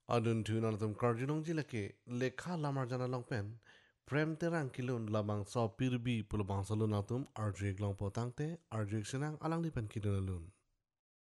Adun tu nanatum karjunong jilake lekha lamar jana longpen prem terang kilun labang so pirbi pulabang salun atum arjek long potangte arjek senang alang dipen kidunalun.